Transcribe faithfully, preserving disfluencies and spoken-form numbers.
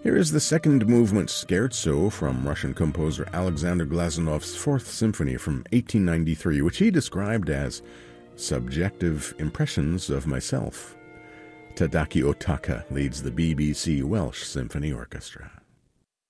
Here is the second movement scherzo from Russian composer Alexander Glazunov's Fourth Symphony from eighteen ninety-three, which he described as subjective impressions of myself. Tadaki Otaka leads the B B C Welsh Symphony Orchestra.